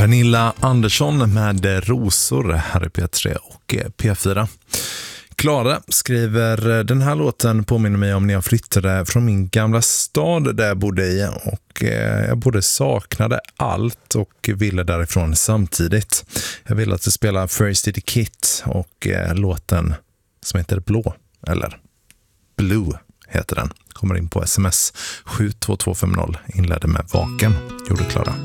Pernilla Andersson med Rosor här i P3 och P4. Klara skriver: den här låten påminner mig om när jag flyttade från min gamla stad där jag bodde i, och jag både saknade allt och ville därifrån samtidigt. Jag vill att det spelar First Aid Kit och låten som heter Blå, eller Blue heter den. Kommer in på sms 72250, inledde med Vaken, gjorde Klara.